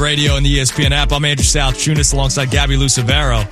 Radio and the ESPN app. I'm Andrew South Tunis alongside Gabby Lucevero.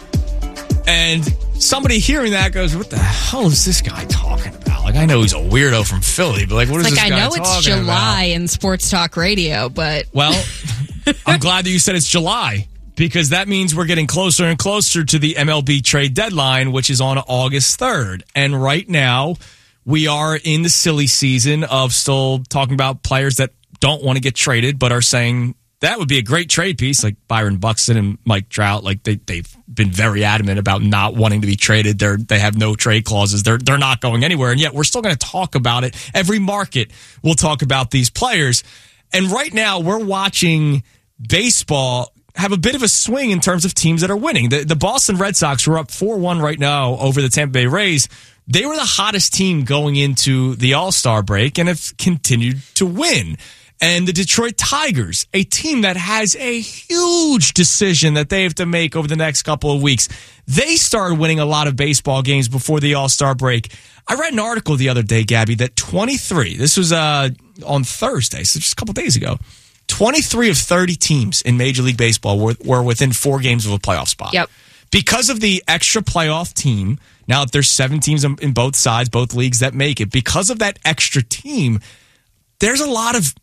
And somebody hearing that goes, what the hell is this guy talking about? Like, I know he's a weirdo from Philly, but like, what is this guy talking about? I know it's July in Sports Talk Radio, but... Well, I'm glad that you said it's July, because that means we're getting closer and closer to the MLB trade deadline, which is on August 3rd. And right now, we are in the silly season of still talking about players that don't want to get traded, but are saying that would be a great trade piece, like Byron Buxton and Mike Trout. Like they've been very adamant about not wanting to be traded. They have no trade clauses. They're not going anywhere, and yet we're still going to talk about it. Every market will talk about these players. And right now, we're watching baseball have a bit of a swing in terms of teams that are winning. The Boston Red Sox, who are up 4-1 right now over the Tampa Bay Rays, they were the hottest team going into the All-Star break and have continued to win. And the Detroit Tigers, a team that has a huge decision that they have to make over the next couple of weeks. They started winning a lot of baseball games before the All-Star break. I read an article the other day, Gabby, that 23, this was on Thursday, so just a couple days ago, 23 of 30 teams in Major League Baseball were within 4 games of a playoff spot. Yep. Because of the extra playoff team, now that there's 7 teams in both sides, both leagues that make it, because of that extra team, there's a lot of,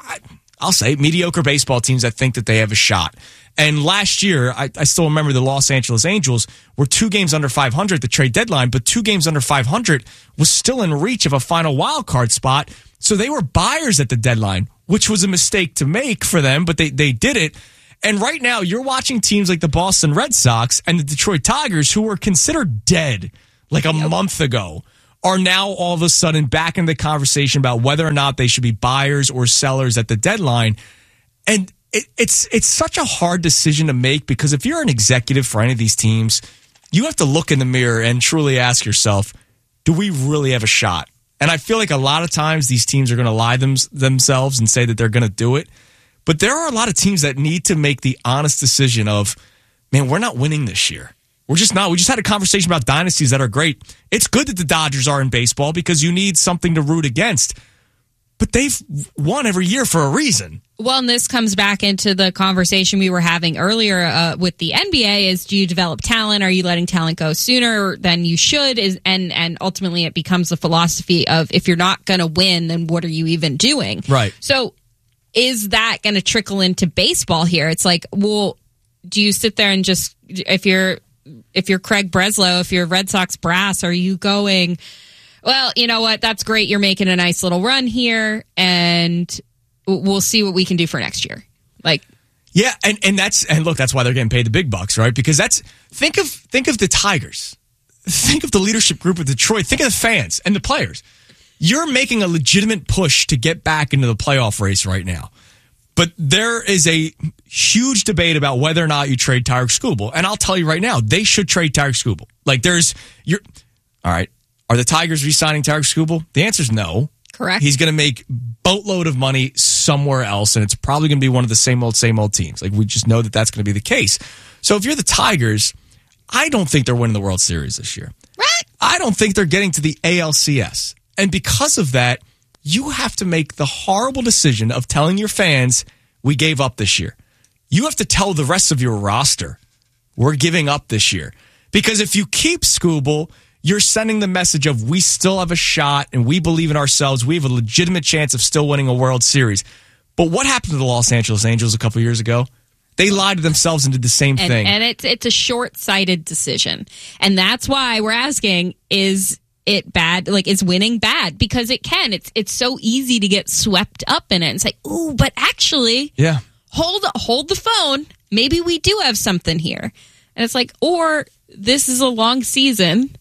I'll say, mediocre baseball teams that think that they have a shot. And last year, I still remember the Los Angeles Angels were 2 games under 500 at the trade deadline, but 2 games under 500 was still in reach of a final wild card spot. So they were buyers at the deadline, which was a mistake to make for them, but they did it. And right now, you're watching teams like the Boston Red Sox and the Detroit Tigers, who were considered dead like a month ago, are now all of a sudden back in the conversation about whether or not they should be buyers or sellers at the deadline. And it's such a hard decision to make, because if you're an executive for any of these teams, you have to look in the mirror and truly ask yourself, do we really have a shot? And I feel like a lot of times these teams are going to lie themselves and say that they're going to do it. But there are a lot of teams that need to make the honest decision of, man, we're not winning this year. We're just not. We just had a conversation about dynasties that are great. It's good that the Dodgers are in baseball because you need something to root against. But they've won every year for a reason. Well, and this comes back into the conversation we were having earlier with the NBA is, do you develop talent? Are you letting talent go sooner than you should? And ultimately it becomes the philosophy of, if you're not going to win, then what are you even doing? Right. So is that going to trickle into baseball here? It's like, well, do you sit there and just, if you're Craig Breslow, if you're Red Sox brass, are you going, well, you know what? That's great. You're making a nice little run here, and we'll see what we can do for next year. Like, yeah, and look, that's why they're getting paid the big bucks, right? Because think of the Tigers, think of the leadership group of Detroit, think of the fans and the players. You're making a legitimate push to get back into the playoff race right now. But there is a huge debate about whether or not you trade Tyler Skubal. And I'll tell you right now, they should trade Tyler Skubal. Like, all right, are the Tigers re-signing Tyler Skubal? The answer is no. Correct. He's going to make boatload of money somewhere else, and it's probably going to be one of the same old teams. Like, we just know that that's going to be the case. So if you're the Tigers, I don't think they're winning the World Series this year. Right. I don't think they're getting to the ALCS. And because of that, you have to make the horrible decision of telling your fans, we gave up this year. You have to tell the rest of your roster, we're giving up this year. Because if you keep Skubal, you're sending the message of, we still have a shot and we believe in ourselves. We have a legitimate chance of still winning a World Series. But what happened to the Los Angeles Angels a couple years ago? They lied to themselves and did the same thing. And it's a short-sighted decision. And that's why we're asking, is it bad? Like, is winning bad? Because it can. It's so easy to get swept up in it and say, ooh, but actually, yeah, hold the phone. Maybe we do have something here. And it's like, or this is a long season,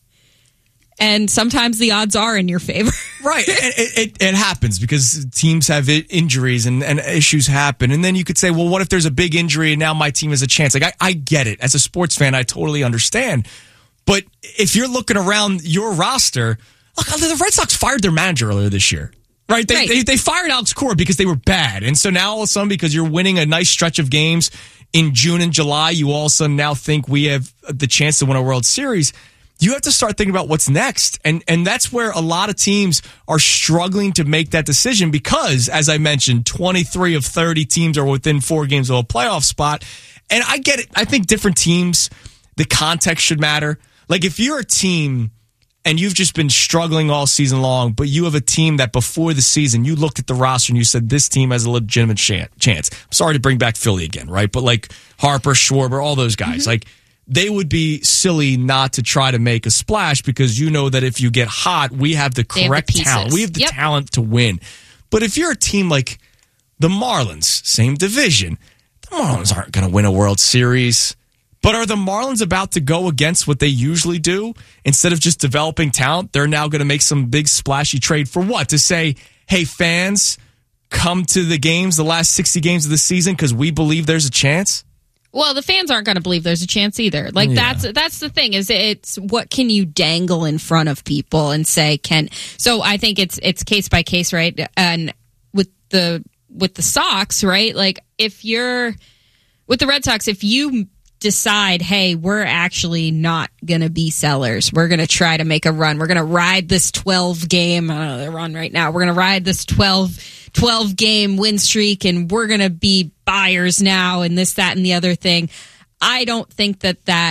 and sometimes the odds are in your favor. Right. It happens because teams have injuries and issues happen. And then you could say, well, what if there's a big injury and now my team has a chance? Like, I get it. As a sports fan, I totally understand. But if you're looking around your roster, look, the Red Sox fired their manager earlier this year. Right? They fired Alex Cora because they were bad. And so now all of a sudden, because you're winning a nice stretch of games in June and July, you all of a sudden now think we have the chance to win a World Series. you have to start thinking about what's next. And that's where a lot of teams are struggling to make that decision because, as I mentioned, 23 of 30 teams are within 4 games of a playoff spot. And I get it. I think different teams, the context should matter. Like if you're a team and you've just been struggling all season long, but you have a team that before the season, you looked at the roster and you said, this team has a legitimate chance. I'm sorry to bring back Philly again, right? But like Harper, Schwarber, all those guys, like they would be silly not to try to make a splash because you know that if you get hot, we have the correct talent. We have the talent to win. But if you're a team like the Marlins, same division, the Marlins aren't going to win a World Series. But are the Marlins about to go against what they usually do? Instead of just developing talent, they're now going to make some big splashy trade for what? To say, hey, fans, come to the games, the last 60 games of the season because we believe there's a chance? Well, the fans aren't going to believe there's a chance either. Like that's the thing is it's what can you dangle in front of people and say so I think it's case by case, right? And with the Sox, right? Like if you're with the Red Sox, if you decide, hey, we're actually not going to be sellers. We're going to try to make a run. We're going to ride this 12-game, they're on right now. We're going to ride this 12-game win streak, and we're going to be buyers now and this, that, and the other thing. I don't think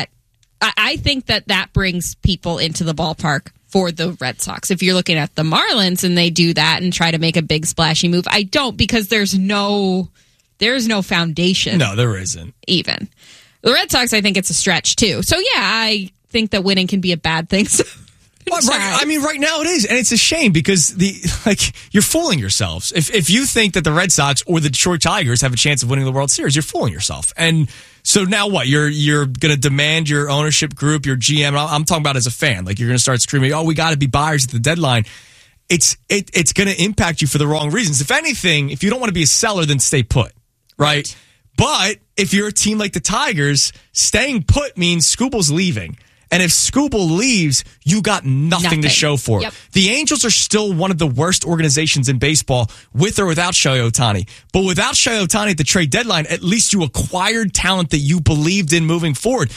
I think that brings people into the ballpark for the Red Sox. If you're looking at the Marlins and they do that and try to make a big splashy move, I don't because there's no foundation. No, there isn't. Even. The Red Sox, I think it's a stretch, too. So, yeah, I think that winning can be a bad thing. Well, right now it is, and it's a shame because you're fooling yourselves. If you think that the Red Sox or the Detroit Tigers have a chance of winning the World Series, you're fooling yourself. And so now what? You're going to demand your ownership group, your GM. I'm talking about as a fan. Like you're going to start screaming, "Oh, we got to be buyers at the deadline." It's going to impact you for the wrong reasons. If anything, if you don't want to be a seller, then stay put, right? But if you're a team like the Tigers, staying put means Skubal's leaving. And if Skubal leaves, you got nothing to show for it. Yep. The Angels are still one of the worst organizations in baseball, with or without Shohei Ohtani. But without Shohei Ohtani at the trade deadline, at least you acquired talent that you believed in moving forward.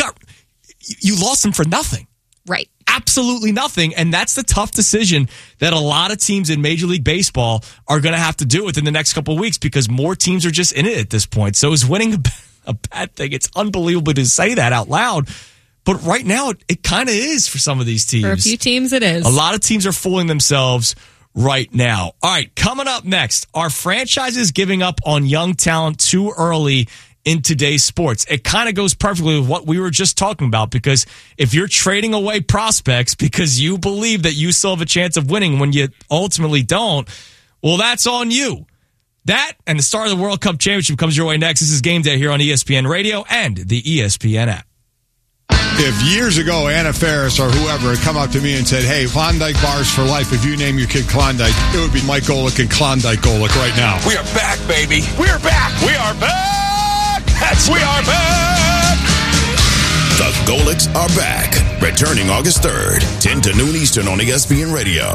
You lost them for nothing. Right. Absolutely nothing. And that's the tough decision that a lot of teams in Major League Baseball are going to have to do within the next couple of weeks because more teams are just in it at this point. So is winning a bad thing? It's unbelievable to say that out loud. But right now, it kind of is for some of these teams. For a few teams, it is. A lot of teams are fooling themselves right now. All right, coming up next, are franchises giving up on young talent too early in today's sports? It kind of goes perfectly with what we were just talking about, because if you're trading away prospects because you believe that you still have a chance of winning when you ultimately don't, well, that's on you. That and the start of the World Cup Championship comes your way next. This is Game Day here on ESPN Radio and the ESPN app. If years ago Anna Faris or whoever had come up to me and said, hey, Klondike bars for life, if you name your kid Klondike, it would be Mike Golick and Klondike Golick right now. We are back, baby. We're back. We are back. We are back. The Golicks are back. Returning August 3rd, 10 to noon Eastern on ESPN Radio.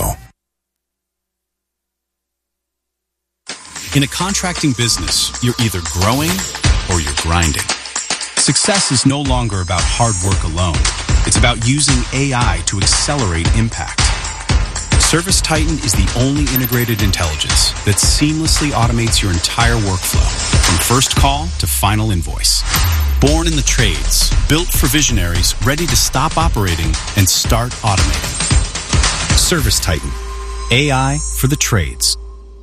In a contracting business, you're either growing or you're grinding. Success is no longer about hard work alone. It's about using AI to accelerate impact. ServiceTitan is the only integrated intelligence that seamlessly automates your entire workflow, from first call to final invoice. Born in the trades, built for visionaries ready to stop operating and start automating. ServiceTitan, AI for the trades.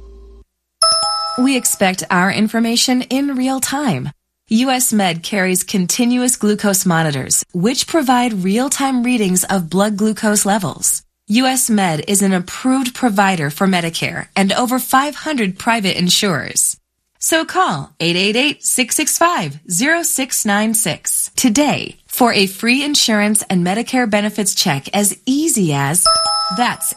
We expect our information in real time. US Med carries continuous glucose monitors, which provide real-time readings of blood glucose levels. US Med is an approved provider for Medicare and over 500 private insurers. So call 888-665-0696 today for a free insurance and Medicare benefits check as easy as, that's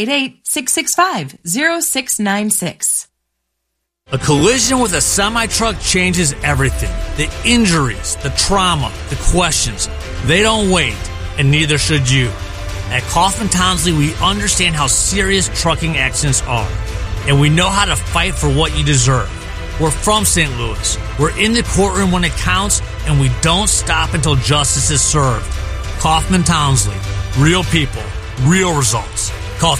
888-665-0696. A collision with a semi-truck changes everything. The injuries, the trauma, the questions. They don't wait, and neither should you. At Kaufman Townsley, we understand how serious trucking accidents are, and we know how to fight for what you deserve. We're from St. Louis. We're in the courtroom when it counts, and we don't stop until justice is served. Kaufman Townsley, Real people, real results. Call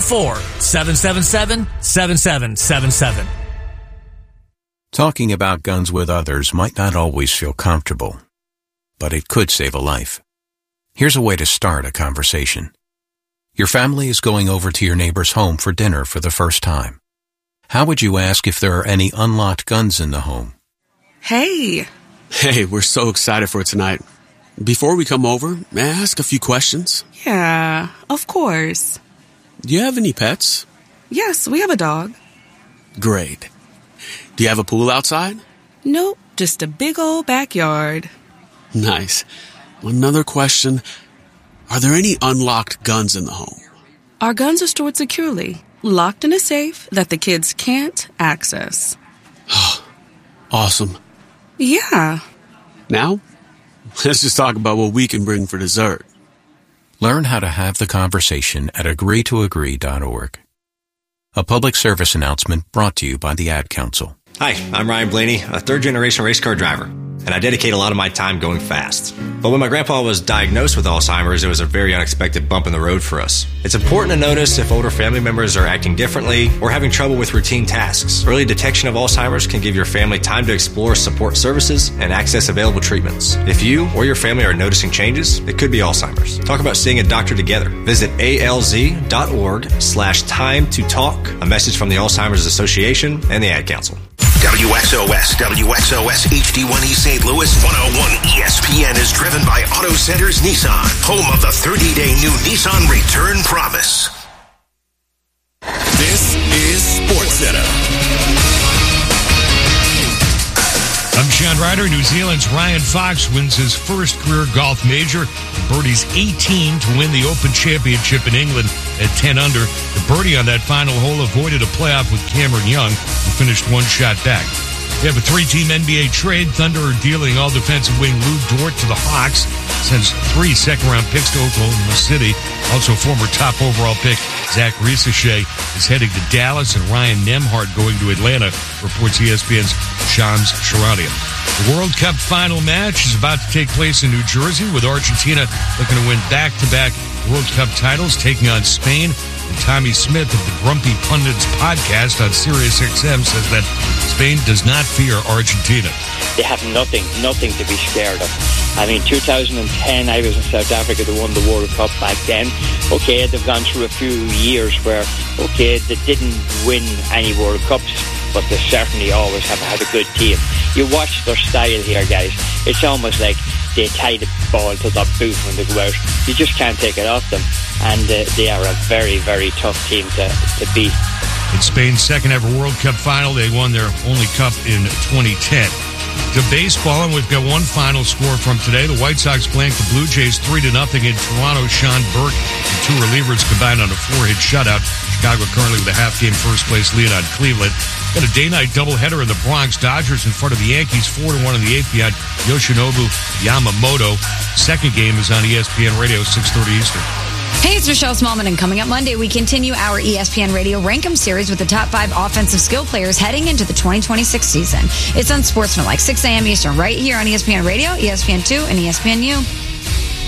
314-777-7777. Talking about guns with others might not always feel comfortable, but it could save a life. Here's a way to start a conversation. Your family is going over to your neighbor's home for dinner for the first time. How would you ask if there are any unlocked guns in the home? Hey, we're so excited for tonight. Before we come over, may I ask a few questions? Yeah, of course. Do you have any pets? Yes, we have a dog. Great. Do you have a pool outside? Nope, just a big old backyard. Nice. Another question. Are there any unlocked guns in the home? Our guns are stored securely, locked in a safe that the kids can't access. Awesome. Yeah. Now, let's just talk about what we can bring for dessert. Learn how to have the conversation at agreetoagree.org. A public service announcement brought to you by the Ad Council. Hi, I'm Ryan Blaney, a third-generation race car driver, and I dedicate a lot of my time going fast. But when my grandpa was diagnosed with Alzheimer's, it was a very unexpected bump in the road for us. It's important to notice if older family members are acting differently or having trouble with routine tasks. Early detection of Alzheimer's can give your family time to explore support services and access available treatments. If you or your family are noticing changes, it could be Alzheimer's. Talk about seeing a doctor together. Visit alz.org/time to talk. A message from the Alzheimer's Association and the Ad Council. WXOS HD1E St. Louis 101 ESPN is driven by Auto Centers Nissan, home of the 30-day new Nissan Return Promise. This is SportsCenter. I'm Sean Ryder. New Zealand's Ryan Fox wins his first career golf major. The birdie's 18 to win the Open Championship in England at 10 under. The birdie on that final hole avoided a playoff with Cameron Young, who finished one shot back. We have a three-team NBA trade. Thunder are dealing all defensive wing Lou Dort to the Hawks. Sends 3 second-round picks to Oklahoma City. Also, former top overall pick Zach Risache is heading to Dallas, and Ryan Nembhard going to Atlanta, reports ESPN's Shams Charania. The World Cup final match is about to take place in New Jersey, with Argentina looking to win back-to-back World Cup titles, taking on Spain. And Tommy Smith of the Grumpy Pundits podcast on SiriusXM says that Spain does not fear Argentina. They have nothing to be scared of. I mean, 2010, I was in South Africa. They won the World Cup back then. Okay, they've gone through a few years where, okay, they didn't win any World Cups, but they certainly always have had a good team. You watch their style here, guys. It's almost like they tie the ball to their boot when they go out. You just can't take it off them. And they are a very, very tough team to beat. In Spain's second ever World Cup final, they won their only cup in 2010. To baseball, and we've got one final score from today. The White Sox blanked the Blue Jays 3-0 in Toronto. Sean Burke and 2 relievers combined on a 4-hit shutout. Chicago currently with a half-game first-place lead on Cleveland. Got a day-night doubleheader in the Bronx. Dodgers in front of the Yankees 4-1 in the 8th behind Yoshinobu Yamamoto. Second game is on ESPN Radio, 6:30 Eastern. Hey, it's Michelle Smallman, and coming up Monday, we continue our ESPN Radio Rankem series with the top 5 offensive skill players heading into the 2026 season. It's on Sportsmanlike, 6 a.m. Eastern, right here on ESPN Radio, ESPN2, and ESPNU.